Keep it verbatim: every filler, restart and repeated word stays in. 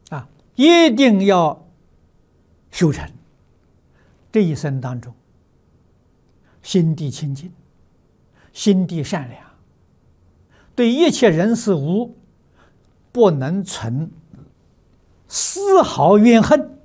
啊，一定要修成这一生当中，心地清净，心地善良，对一切人事物不能存丝毫怨恨。